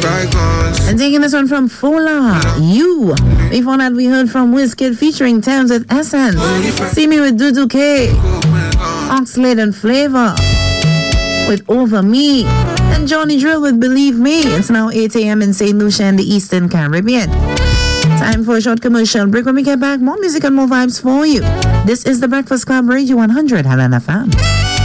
And taking this one from Fola, You. Before that, we heard from Wizkid featuring Thames with Essence. See Me with Dudu K. Oxlade and Flavor with Over Me. And Johnny Drill with Believe Me. It's now 8 a.m. in St. Lucia and the Eastern Caribbean. Time for a short commercial break. When we get back, more music and more vibes for you. This is the Breakfast Club Radio 100 Helen FM.